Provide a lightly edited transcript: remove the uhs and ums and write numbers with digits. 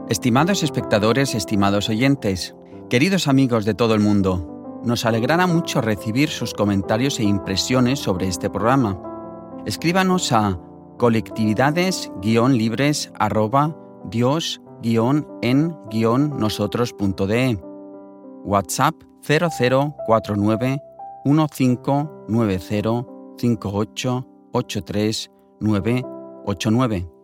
Estimados espectadores, estimados oyentes, queridos amigos de todo el mundo, nos alegrará mucho recibir sus comentarios e impresiones sobre este programa. Escríbanos a colectividades-libres@dios-en-nosotros.de. WhatsApp 0049 1590 5883 989.